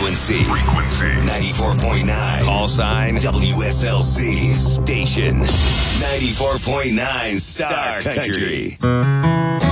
Frequency 94.9. Call sign WSLC. Station 94.9 Star Country.